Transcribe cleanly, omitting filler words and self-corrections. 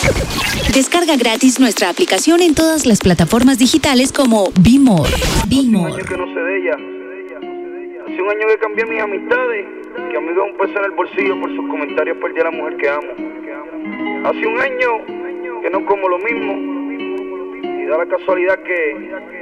Descarga gratis nuestra aplicación en todas las plataformas digitales como Be More. Hace un año que no sé de ella. Hace un año que cambié mis amistades. Que amigo un peso en el bolsillo por sus comentarios perdí a la mujer que amo. Hace un año que no como lo mismo. Y da la casualidad que